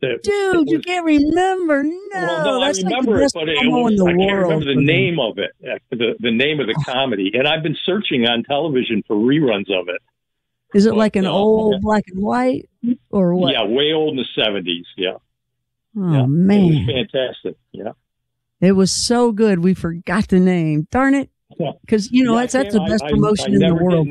Dude, you can't remember. No, well, no, that's I remember like the best it, but promo in the I can't world. remember the name of it, the name of the comedy. And I've been searching on television for reruns of it. Is it like an old black and white or what? Yeah, way old in the 70s. Yeah. Oh, man. It was fantastic. Yeah. It was so good. We forgot the name. Darn it. Because, that's the best promotion in the world.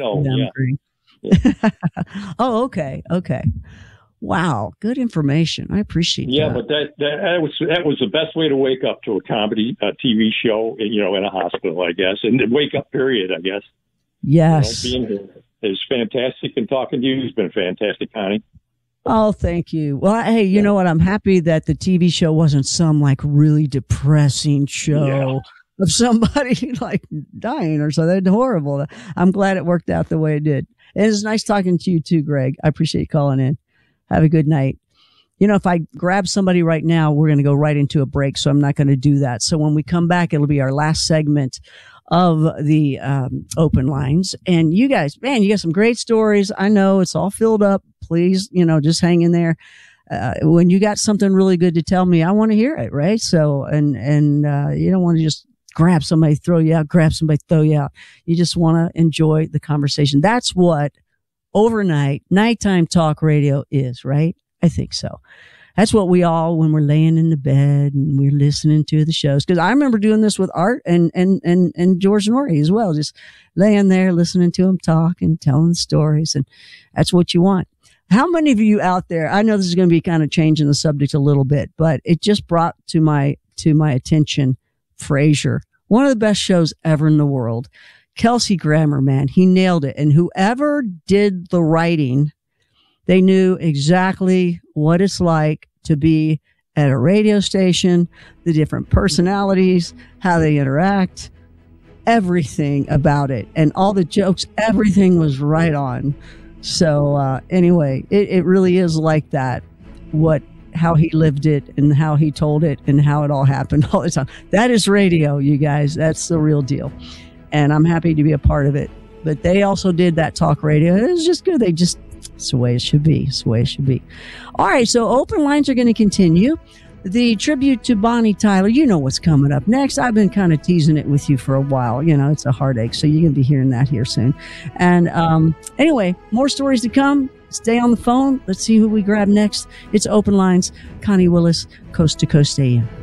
Oh, okay. Okay. Wow. Good information. I appreciate that. Yeah, but that was the best way to wake up to a comedy TV show, in a hospital, I guess. And the wake up period, I guess. Yes. Being here is fantastic. And talking to you has been fantastic, Connie. Oh, thank you. Well, hey, you know what? I'm happy that the TV show wasn't some like really depressing show of somebody like dying or something horrible. I'm glad it worked out the way it did. And it's nice talking to you too, Greg. I appreciate you calling in. Have a good night. If I grab somebody right now, we're going to go right into a break. So I'm not going to do that. So when we come back, it'll be our last segment of the open lines. And you guys, man, you got some great stories. I know it's all filled up. Please, just hang in there. When you got something really good to tell me, I want to hear it, right? So, and you don't want to just grab somebody, throw you out, grab somebody, throw you out. You just want to enjoy the conversation. That's what overnight, nighttime talk radio is, right? I think so. That's what we all, when we're laying in the bed and we're listening to the shows. Cause I remember doing this with Art and George Norrie as well. Just laying there, listening to them talk and telling the stories. And that's what you want. How many of you out there, I know this is going to be kind of changing the subject a little bit, but it just brought to my attention Frasier, one of the best shows ever in the world. Kelsey Grammer, man, he nailed it. And whoever did the writing, they knew exactly what it's like to be at a radio station, the different personalities, how they interact, everything about it. And all the jokes, everything was right on. So anyway, it really is like that, how he lived it and how he told it and how it all happened all the time. That is radio, you guys. That's the real deal. And I'm happy to be a part of it. But they also did that talk radio. It was just good. It's the way it should be. It's the way it should be. All right. So open lines are going to continue. The tribute to Bonnie Tyler, you know what's coming up next. I've been kind of teasing it with you for a while. It's a heartache. So you're going to be hearing that here soon. And anyway, more stories to come. Stay on the phone. Let's see who we grab next. It's Open Lines. Connie Willis, Coast to Coast AM.